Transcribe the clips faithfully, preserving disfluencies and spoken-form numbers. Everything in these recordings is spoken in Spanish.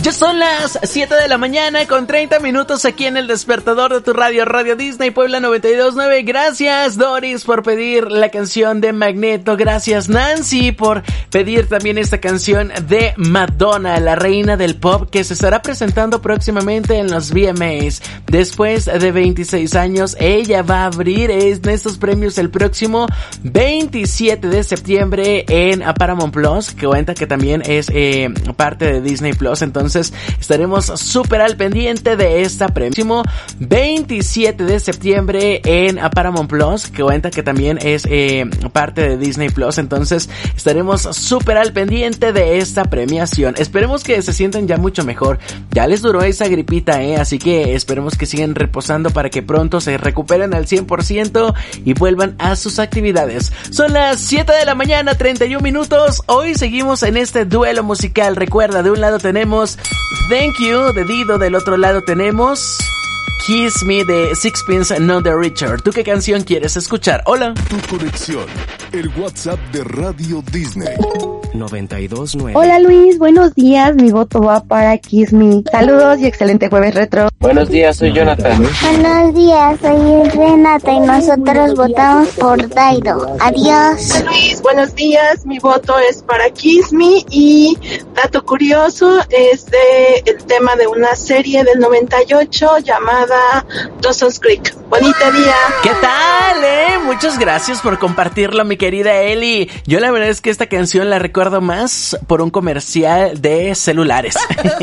Ya son las siete de la mañana con treinta minutos aquí en el despertador de tu radio, Radio Disney Puebla noventa y dos punto nueve. Gracias Doris por pedir la canción de Magneto. Gracias Nancy por pedir también esta canción de Madonna, la reina del pop, que se estará presentando próximamente en los V M As. Después de veintiséis años, ella va a abrir en estos premios el próximo veintisiete de septiembre en Paramount Plus, que cuenta que también es eh, parte de Disney Plus. Entonces estaremos súper al pendiente de esta próximo veintisiete de septiembre en Paramount Plus, que cuenta que también es eh, parte de Disney Plus. Entonces estaremos súper al pendiente de esta premiación. Esperemos que se sientan ya mucho mejor. Ya les duró esa gripita, eh, así que esperemos que sigan reposando para que pronto se recuperen al cien por ciento y vuelvan a sus actividades. Son las siete de la mañana, treinta y un minutos. Hoy seguimos en este duelo musical. Recuerda, de un lado tenemos Thank You de Dido, del otro lado tenemos Kiss Me de Sixpence None the Richer. ¿Tú qué canción quieres escuchar? Hola. Tu conexión, el WhatsApp de Radio Disney. noventa y dos nueve. Hola Luis, buenos días, mi voto va para Kiss Me. Saludos y excelente jueves retro. Buenos días, soy Jonathan. Buenos días, soy Renata y nosotros votamos por Daido. Adiós. Hola Luis, buenos días, mi voto es para Kiss Me y dato curioso es de el tema de una serie del noventa y ocho llamada Dawson's Creek. Bonito día. ¿Qué tal, eh? Muchas gracias por compartirlo, mi querida Eli. Yo la verdad es que esta canción la recuerdo más por un comercial de celulares.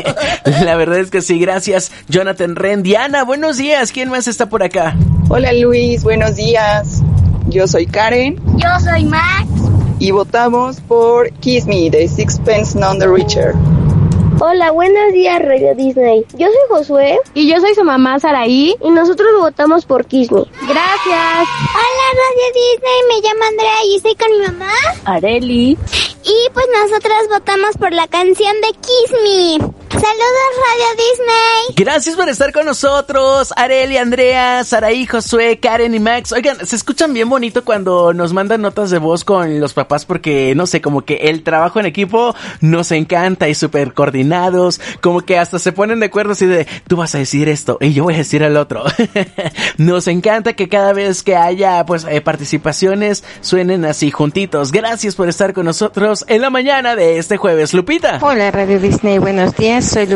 La verdad es que sí, gracias, Jonathan Ren. Diana, buenos días. ¿Quién más está por acá? Hola Luis, buenos días. Yo soy Karen. Yo soy Max. Y votamos por Kiss Me de Sixpence None the Richer. Hola, buenos días Radio Disney. Yo soy Josué. Y yo soy su mamá Saraí. Y nosotros votamos por Kiss Me. Gracias. Hola Radio Disney, me llamo Andrea y estoy con mi mamá Areli. Y pues nosotras votamos por la canción de Kiss Me. Saludos Radio Disney. Gracias por estar con nosotros, Areli, Andrea, Saraí, Josué, Karen y Max. Oigan, se escuchan bien bonito cuando nos mandan notas de voz con los papás porque, no sé, como que el trabajo en equipo nos encanta y súper coordinados, como que hasta se ponen de acuerdo así de, tú vas a decir esto y yo voy a decir el otro. Nos encanta que cada vez que haya, pues, eh, participaciones suenen así juntitos. Gracias por estar con nosotros en la mañana de este jueves. Lupita. Hola Radio Disney, buenos días. Soy